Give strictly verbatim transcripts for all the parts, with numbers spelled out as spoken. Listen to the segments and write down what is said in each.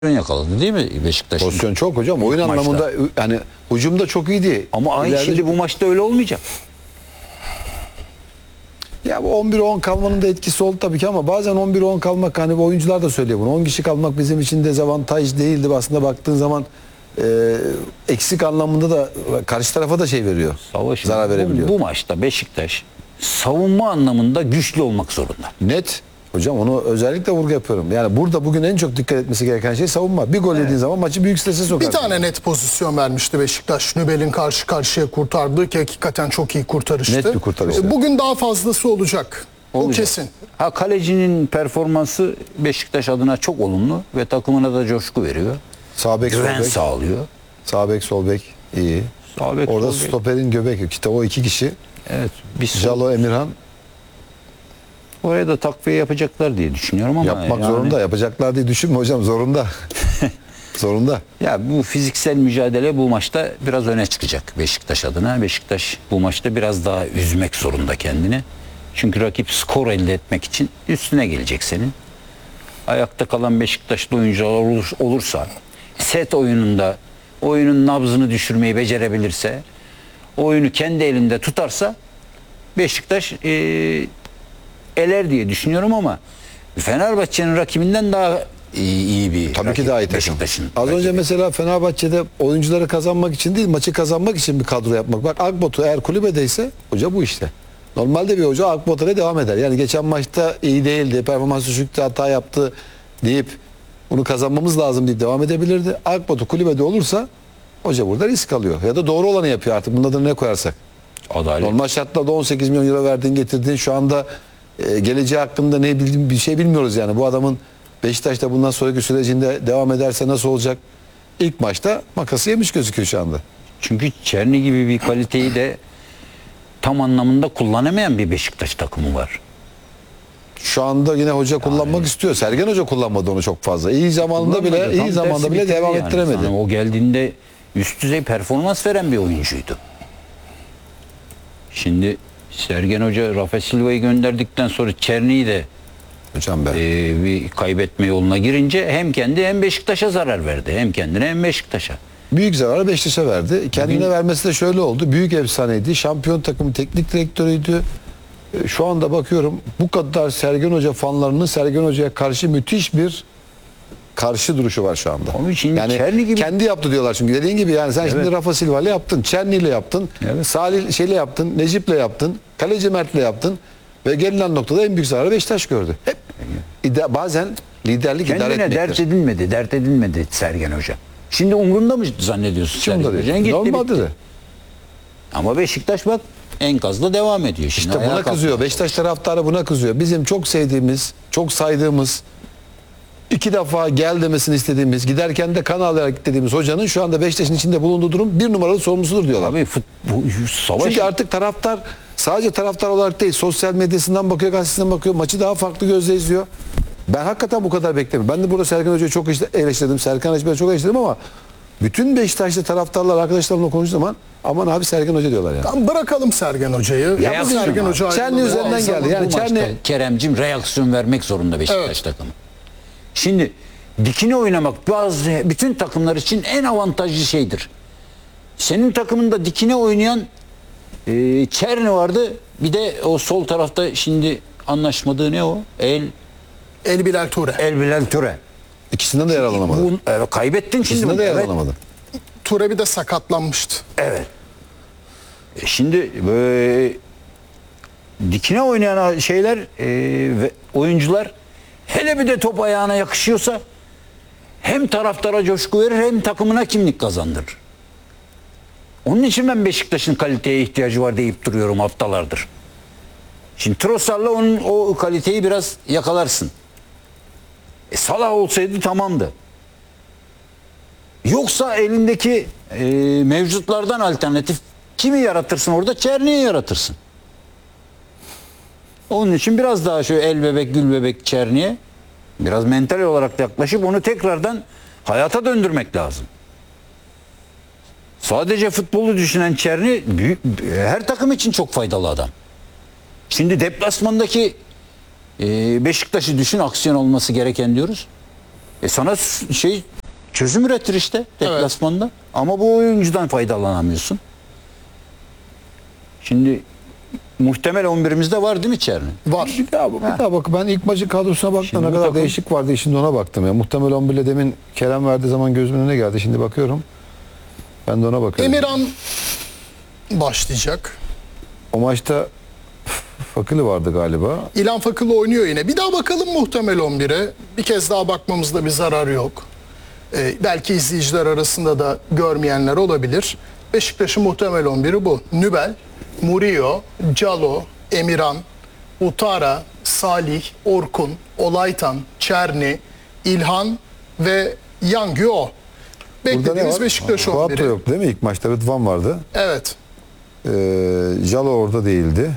yakaladı değil mi Beşiktaş? Pozisyon çok hocam. Oyun maçta. anlamında yani hücumda çok iyiydi. Ama ay İleride- şimdi bu maçta öyle olmayacak. Ya bu on bir on kalmanın da etkisi oldu tabii ki ama bazen on bir on kalmak, hani bu oyuncular da söylüyor bunu. on kişi kalmak bizim için dezavantaj değildi. Aslında baktığın zaman e, eksik anlamında da karşı tarafa da şey veriyor. Savaş, zarar bu, verebiliyor. bu maçta Beşiktaş savunma anlamında güçlü olmak zorunda. Net. Hocam onu özellikle vurgu yapıyorum. Yani burada bugün en çok dikkat etmesi gereken şey savunma. Bir gol yediğin zaman maçı büyük strese sokar. Bir tane net pozisyon vermişti Beşiktaş. Nübel'in karşı karşıya kurtardığı ki hakikaten çok iyi kurtarıştı. Net bir kurtarıştı. Bugün daha fazlası olacak. O Olacak. kesin. Ha, kalecinin performansı Beşiktaş adına çok olumlu ve takımına da coşku veriyor. Sağ bek, sol Güven bek. sağlıyor. Sağ bek, sol bek iyi. Sağ bek, Orada sol bek. stoperin göbek. İşte o iki kişi. Evet. Bir sol- Jalo, Emirhan oraya da takviye yapacaklar diye düşünüyorum ama yapmak yani- zorunda. Yapacaklar diye düşünme hocam. Zorunda. Zorunda. Ya bu fiziksel mücadele bu maçta biraz öne çıkacak Beşiktaş adına. Beşiktaş bu maçta biraz daha üzmek zorunda kendini. Çünkü rakip skor elde etmek için üstüne gelecek senin. Ayakta kalan Beşiktaşlı oyuncular olur- olursa, set oyununda oyunun nabzını düşürmeyi becerebilirse, oyunu kendi elinde tutarsa Beşiktaş eee, eler diye düşünüyorum ama Fenerbahçe'nin rakibinden daha iyi, iyi bir Tabii rakip ki daha iyi takım. Beşiktaş'ın Az rakibi. önce mesela Fenerbahçe'de oyuncuları kazanmak için değil, maçı kazanmak için bir kadro yapmak. Bak Akbotu eğer kulübedeyse hoca bu işte. Normalde bir hoca Akbotu'ya devam eder. Yani geçen maçta iyi değildi, performansı düşüktü, hata yaptı deyip bunu kazanmamız lazım deyip devam edebilirdi. Akbotu kulübede olursa hoca burada risk alıyor. Ya da doğru olanı yapıyor artık. Bunun adını ne koyarsak. Adalet. Normal şartlarda on sekiz milyon euro verdiğin getirdin. Şu anda e, geleceği hakkında ne bildiğim bir şey bilmiyoruz yani. Bu adamın Beşiktaş'ta bundan sonraki sürecinde devam ederse nasıl olacak? İlk maçta makası yemiş gözüküyor şu anda. Çünkü Çerni gibi bir kaliteyi de tam anlamında kullanamayan bir Beşiktaş takımı var. Şu anda yine hoca kullanmak istiyor. Sergen Hoca kullanmadı onu çok fazla. İyi zamanında bile Kullanmadı. iyi Tam zamanda tersi bile bitirdi devam yani. ettiremedi. Sana o geldiğinde üst düzey performans veren bir oyuncuydu. Şimdi Sergen Hoca Rafa Silva'yı gönderdikten sonra Çerni'yi de Hocam be. e, bir kaybetme yoluna girince hem kendi hem Beşiktaş'a zarar verdi. Hem kendine hem Beşiktaş'a. Büyük zararı Beşiktaş'a verdi. Kendine Bugün- vermesi de şöyle oldu. Büyük efsaneydi. Şampiyon takımı teknik direktörüydü. E, Şu anda bakıyorum bu kadar Sergen Hoca fanlarının Sergen Hoca'ya karşı müthiş bir karşı duruşu var şu anda. Onun için yani Çerni gibi- kendi yaptı diyorlar çünkü dediğin gibi yani sen şimdi Rafa Silva ile yaptın, Çerni ile yaptın, Evet. Salih şeyle yaptın, Necip'le yaptın, Kaleci Mert'le yaptın ve gelinen noktada en büyük zararı Beşiktaş gördü. Hep ide- bazen liderlik idare Kendine etmektir. dert edilmedi, dert edilmedi Sergen Hoca. Şimdi umrunda mı zannediyorsun Hiç Sergen umurunda değil. Hoca'nın? Gitti Normalde bitti. de. Ama Beşiktaş bak enkazda devam ediyor. Şimdi İşte ayağa buna kızıyor. kalkmaya Beşiktaş taraftarı buna kızıyor. Bizim çok sevdiğimiz, çok saydığımız, iki defa gel demesini istediğimiz, giderken de kan alarak dediğimiz hocanın şu anda Beşiktaş'ın içinde bulunduğu durum bir numaralı sorumlusudur diyorlar. Abi fut, bu, savaş Çünkü artık taraftar sadece taraftar olarak değil, sosyal medyasından bakıyor, gazetesinden bakıyor, maçı daha farklı gözle izliyor. Ben hakikaten bu kadar beklemiyorum. Ben de burada Serkan Hoca'yı çok işte eleştirdim, Serkan Hoca'yı çok eleştirdim ama bütün Beşiktaşlı taraftarlar arkadaşlarımla konuştuğu zaman aman abi Serkan Hoca diyorlar yani. Tamam, bırakalım Sergen Hoca'yı. Ya bu Reaksiyon Sergen abi. Hoca Çerni ayrılmadı. üzerinden O zaman geldi. Yani bu maçta Çerni- Keremcim reaksiyon vermek zorunda Beşiktaş Evet. takımı. Şimdi dikine oynamak bazı bütün takımlar için en avantajlı şeydir. Senin takımında dikine oynayan e, Çerni vardı. Bir de o sol tarafta şimdi anlaşmadığı ne o? El El Bilal Ture. El Bilal Ture. İkisinden de yer alınamadı. Bu, evet, kaybettin şimdi. İkisinden bunu. de yer Evet. alınamadı. Ture bir de sakatlanmıştı. Evet. E Şimdi böyle dikine oynayan şeyler e, ve oyuncular hele bir de top ayağına yakışıyorsa hem taraftara coşku verir hem takımına kimlik kazandırır. Onun için ben Beşiktaş'ın kaliteye ihtiyacı var deyip duruyorum haftalardır. Şimdi Trossard'la onun o kaliteyi biraz yakalarsın. E Salah olsaydı tamamdı. Yoksa elindeki e, mevcutlardan alternatif kimi yaratırsın orada? Çerni'yi yaratırsın. Onun için biraz daha şöyle el bebek gül bebek Çerni'ye biraz mental olarak yaklaşıp onu tekrardan hayata döndürmek lazım. Sadece futbolu düşünen Çerni büyük, her takım için çok faydalı adam. Şimdi deplasmandaki e, Beşiktaş'ı düşün, aksiyon olması gereken diyoruz. E sana s- şey çözüm üretir işte deplasmanda. Ama bu oyuncudan faydalanamıyorsun. Şimdi muhtemel on birimizde var değil mi Çerni? Var. Bir daha, bir daha bak, ben ilk maçın kadrosuna baktım, Şimdi ne bu kadar takım- değişik vardı, şimdi ona baktım ya. Muhtemel on birle demin Kerem verdiği zaman gözümün önüne geldi, şimdi bakıyorum. Ben de ona bakıyorum. Emirhan başlayacak. O maçta Fakili vardı galiba. İlhan Fakılı oynuyor yine. Bir daha bakalım muhtemel on bire. Bir kez daha bakmamızda bir zarar yok. Ee, belki izleyiciler arasında da görmeyenler olabilir. Beşiktaş'ın muhtemel on biri bu. Nübel, Murillo, Calo, Emirhan, Utara, Salih, Orkun, Olaytan, Çerni, İlhan ve Yangyo. Burada ne Beklediğimiz var? Beşiktaş on Fuat da biri. yok değil mi? İlk maçta Rıdvan vardı. Evet. Ee, Jalo orada değildi.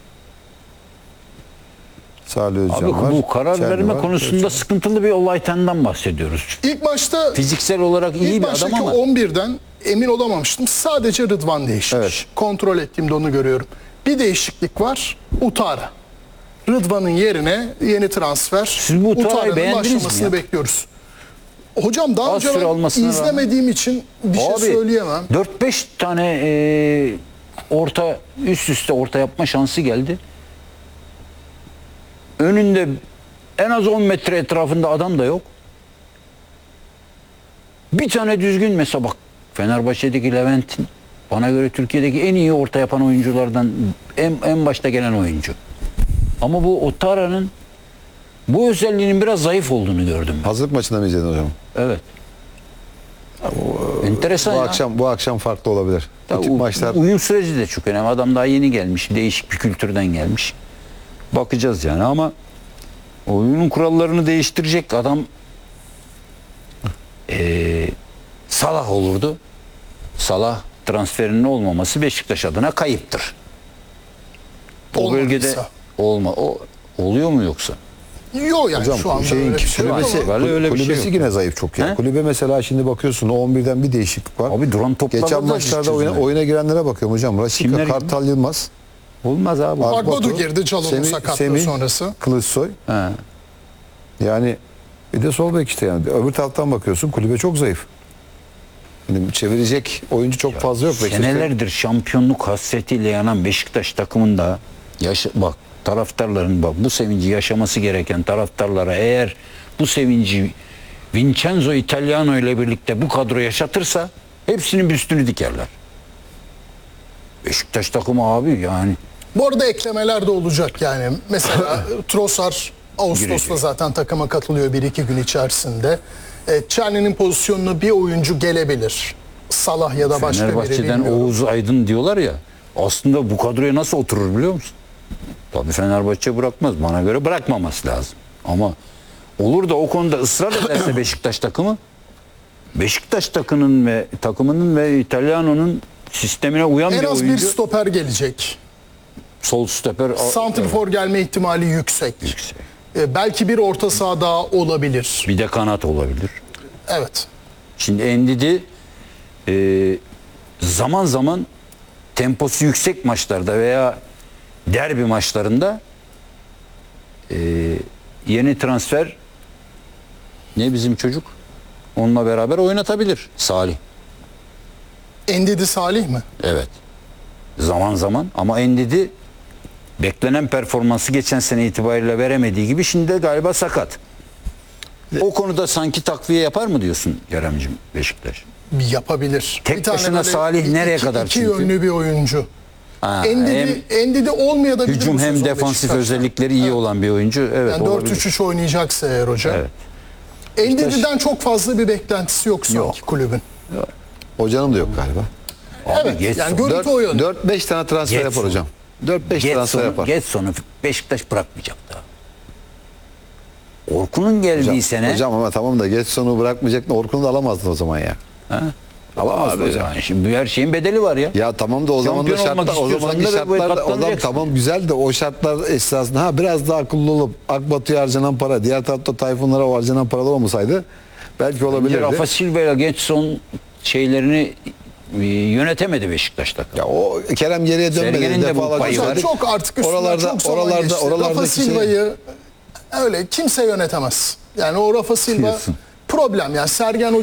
Salih Özcan Abi var. bu karar Çerni verme var. konusunda sıkıntılı bir olaytandan bahsediyoruz. İlk maçta Fiziksel olarak iyi İlk bir adam baştaki ama on birden emin olamamıştım. Sadece Rıdvan değişmiş. Evet. Kontrol ettiğimde onu görüyorum. Bir değişiklik var. Utara. Rıdvan'ın yerine yeni transfer. Siz bu Utara'yı Utara'nın beğendiniz mi başlamasını ya? bekliyoruz. Hocam daha Az önce süre ben almasına izlemediğim için bir şey Abi, söyleyemem. dört beş tane e, orta üst üste orta yapma şansı geldi. Önünde en az on metre etrafında adam da yok. Bir tane düzgün mesela bak Fenerbahçe'deki Levent'in bana göre Türkiye'deki en iyi orta yapan oyunculardan en, en başta gelen oyuncu. Ama bu Otara'nın bu özelliğinin biraz zayıf olduğunu gördüm ben. Hazırlık maçında mı izledin hocam? Evet. Enteresan Bu ya. akşam bu akşam farklı olabilir. Bu Tabii tip u- maçlar Uyum süreci de çok önemli. Adam daha yeni gelmiş. Değişik bir kültürden gelmiş. Bakacağız yani ama oyunun kurallarını değiştirecek adam eee, Salah olurdu. Salah transferinin olmaması Beşiktaş adına kayıptır. O bölgede Olmadıysa. olma o oluyor mu yoksa? Yok yani hocam şu anda şeyin öyle bir şey yok kulübesi, ama Vallahi öyle bir şey kulübesi yok. yine zayıf çok ya. He? Kulübe mesela şimdi bakıyorsun o on birden bir değişiklik var. Abi duran toplarda Geçen da maçlarda düşeceğiz oyuna, yani. oyuna girenlere bakıyorum hocam. Raşika, Kimler Kartal Yılmaz, Olmaz abi. Ak- Agbadu Batu, girdi Calo'nun Semih- sakatlığı Semih, sonrası. Kılıçsoy. Ha. Yani bir de sol bek işte yani. Öbür taraftan bakıyorsun kulübe çok zayıf. Yani çevirecek oyuncu çok fazla yok. Beşiktaş'ta. Senelerdir şampiyonluk hasretiyle yanan Beşiktaş takımında yaşa, bak taraftarların bak bu sevinci yaşaması gereken taraftarlara eğer bu sevinci Vincenzo Italiano ile birlikte bu kadro yaşatırsa hepsinin üstünü dikerler. Beşiktaş takımı abi yani Bu arada eklemeler de olacak yani. Mesela Trossard Ağustos'ta Girecek. zaten takıma katılıyor bir iki gün içerisinde. E, Çerni'nin pozisyonuna bir oyuncu gelebilir. Salah ya da başka biri Fenerbahçe'den bilmiyorum. Oğuz Aydın diyorlar ya aslında bu kadroya nasıl oturur biliyor musun? Tabii Fenerbahçe bırakmaz. Bana göre bırakmaması lazım. Ama olur da o konuda ısrar ederse Beşiktaş takımı Beşiktaş takımının ve takımının ve İtalyano'nun sistemine uyan En bir az bir oyuncu stoper gelecek. sol stoper Santrfor gelme ihtimali yüksek. yüksek. E, belki bir orta saha daha olabilir. Bir de kanat olabilir. Evet. Şimdi Endidi e, zaman zaman temposu yüksek maçlarda veya derbi maçlarında e, yeni transfer ne bizim çocuk onunla beraber oynatabilir Salih. Endidi Salih mi? Evet. Zaman zaman ama Endidi beklenen performansı geçen sene itibariyle veremediği gibi şimdi de galiba sakat. O konuda sanki takviye yapar mı diyorsun Kerem'cim Beşiktaş? Yapabilir. Tek başına böyle Salih nereye kadar iki çünkü? yönlü bir oyuncu. Ha, Endidi, Endidi olmayabilir. Hücum bu hem sezon defansif Beşiktaş'ta. özellikleri iyi olan bir oyuncu. Evet, Yani dört olabilir. üç üç oynayacaksa eğer hoca. Evet. Endidi'den çok fazla bir beklentisi yok sanki Yok. kulübün. Hocanın da yok galiba. Abi Evet, geç yani sonu. görüntü o yönde. dört beş tane transfer Geç yapar sonu. hocam. dört beş Geç transfer sonu, yapar. geç sonu Beşiktaş bırakmayacak daha. Orkun'un geldiği Hocam, sene hocam ama tamam da geç sonu bırakmayacak da Orkun'u da alamazdın o zaman ya. Ha? Alamazdın Abi hocam. yani şimdi her şeyin bedeli var ya. Ya tamam da o zaman da Şampiyon olmak şartlar, o istiyorsan zamanki da böyle şartlar o zaman katlanacaksın. tamam güzel de o şartlar esasında ha biraz daha akıllı olup Akbatu'ya harcanan para, diğer tarafta Tayfunlara o harcanan paralar olmasaydı belki Bence olabilirdi. Rafa Silva ile Getson şeylerini e, yönetemedi Beşiktaş takımı. Ya o Kerem geriye Sergen'in dönmedi. de bu Defalarca payı var. söyledik. Çok artık üstünden oralarda, çok zaman oralarda, geçti. oralardaki Rafa şey- Silva'yı öyle kimse yönetemez. Yani o Rafa Silva Diyorsun. problem. Yani Sergen